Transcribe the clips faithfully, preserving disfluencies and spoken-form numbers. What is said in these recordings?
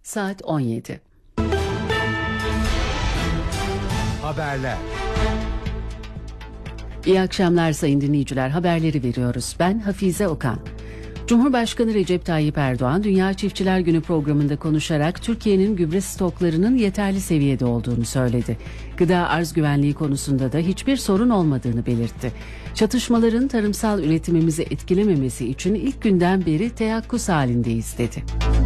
Saat on yedi. Haberler. İyi akşamlar sayın dinleyiciler. Haberleri veriyoruz. Ben Hafize Okan. Cumhurbaşkanı Recep Tayyip Erdoğan, Dünya Çiftçiler Günü programında konuşarak Türkiye'nin gübre stoklarının yeterli seviyede olduğunu söyledi. Gıda arz güvenliği konusunda da hiçbir sorun olmadığını belirtti. Çatışmaların tarımsal üretimimizi etkilememesi için ilk günden beri teyakkuz halindeyiz dedi.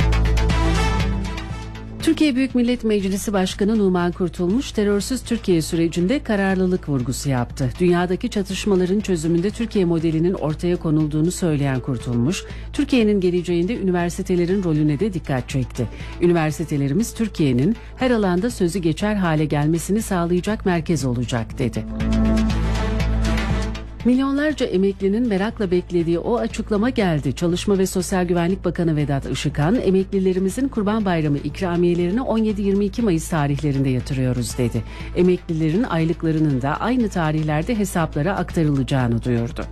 Türkiye Büyük Millet Meclisi Başkanı Numan Kurtulmuş, terörsüz Türkiye sürecinde kararlılık vurgusu yaptı. Dünyadaki çatışmaların çözümünde Türkiye modelinin ortaya konulduğunu söyleyen Kurtulmuş, Türkiye'nin geleceğinde üniversitelerin rolüne de dikkat çekti. Üniversitelerimiz Türkiye'nin her alanda sözü geçer hale gelmesini sağlayacak merkez olacak dedi. Milyonlarca emeklinin merakla beklediği o açıklama geldi. Çalışma ve Sosyal Güvenlik Bakanı Vedat Işıkhan, emeklilerimizin Kurban Bayramı ikramiyelerini on yedi yirmi iki Mayıs tarihlerinde yatırıyoruz dedi. Emeklilerin aylıklarının da aynı tarihlerde hesaplara aktarılacağını duyurdu.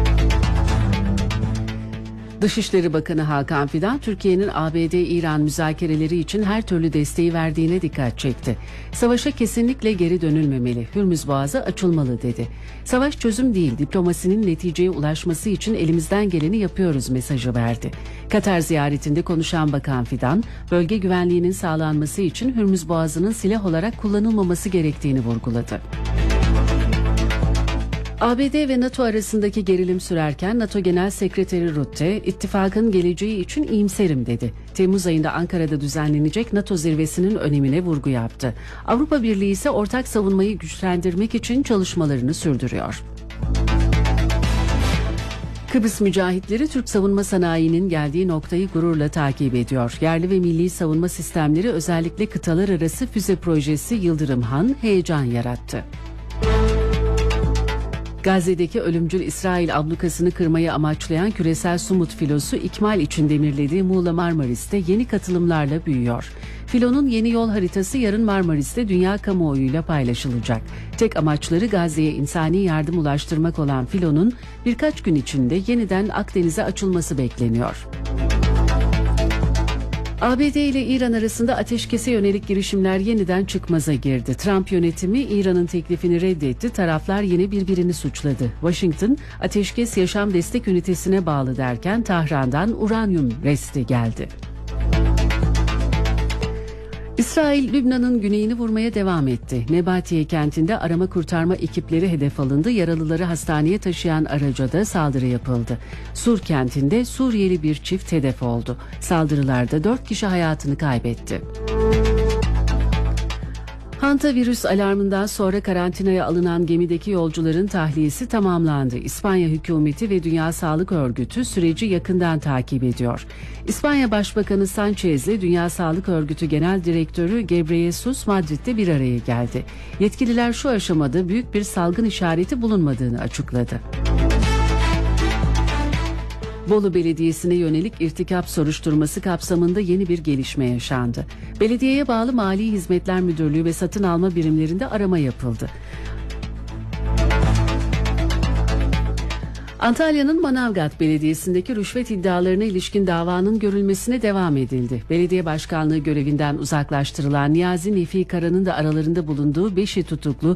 Dışişleri Bakanı Hakan Fidan, Türkiye'nin A B D-İran müzakereleri için her türlü desteği verdiğine dikkat çekti. Savaşa kesinlikle geri dönülmemeli, Hürmüz Boğazı açılmalı dedi. Savaş çözüm değil, diplomasinin neticeye ulaşması için elimizden geleni yapıyoruz mesajı verdi. Katar ziyaretinde konuşan Bakan Fidan, bölge güvenliğinin sağlanması için Hürmüz Boğazı'nın silah olarak kullanılmaması gerektiğini vurguladı. A B D ve NATO arasındaki gerilim sürerken NATO Genel Sekreteri Rutte, ittifakın geleceği için iyimserim dedi. Temmuz ayında Ankara'da düzenlenecek NATO zirvesinin önemine vurgu yaptı. Avrupa Birliği ise ortak savunmayı güçlendirmek için çalışmalarını sürdürüyor. Kıbrıs mücahitleri Türk savunma sanayinin geldiği noktayı gururla takip ediyor. Yerli ve milli savunma sistemleri, özellikle kıtalar arası füze projesi Yıldırım Han heyecan yarattı. Gazze'deki ölümcül İsrail ablukasını kırmayı amaçlayan küresel Sumut filosu ikmal için demirlediği Muğla Marmaris'te yeni katılımlarla büyüyor. Filonun yeni yol haritası yarın Marmaris'te dünya kamuoyuyla paylaşılacak. Tek amaçları Gazze'ye insani yardım ulaştırmak olan filonun birkaç gün içinde yeniden Akdeniz'e açılması bekleniyor. A B D ile İran arasında ateşkese yönelik girişimler yeniden çıkmaza girdi. Trump yönetimi İran'ın teklifini reddetti, taraflar yine birbirini suçladı. Washington, ateşkes yaşam destek ünitesine bağlı derken Tahran'dan uranyum resti geldi. İsrail, Lübnan'ın güneyini vurmaya devam etti. Nebatiye kentinde arama kurtarma ekipleri hedef alındı. Yaralıları hastaneye taşıyan araca da saldırı yapıldı. Sur kentinde Suriyeli bir çift hedef oldu. Saldırılarda dört kişi hayatını kaybetti. Hantavirüs alarmından sonra karantinaya alınan gemideki yolcuların tahliyesi tamamlandı. İspanya hükümeti ve Dünya Sağlık Örgütü süreci yakından takip ediyor. İspanya Başbakanı Sanchez ile Dünya Sağlık Örgütü Genel Direktörü Gebreyesus Madrid'de bir araya geldi. Yetkililer şu aşamada büyük bir salgın işareti bulunmadığını açıkladı. Bolu Belediyesi'ne yönelik irtikap soruşturması kapsamında yeni bir gelişme yaşandı. Belediyeye bağlı Mali Hizmetler Müdürlüğü ve satın alma birimlerinde arama yapıldı. Antalya'nın Manavgat Belediyesi'ndeki rüşvet iddialarına ilişkin davanın görülmesine devam edildi. Belediye başkanlığı görevinden uzaklaştırılan Niyazi Nefi Kara'nın da aralarında bulunduğu beşi tutuklu